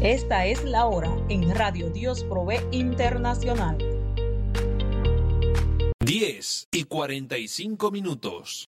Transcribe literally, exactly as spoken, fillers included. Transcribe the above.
Esta es la hora en Radio Dios Provee Internacional. diez y cuarenta y cinco minutos.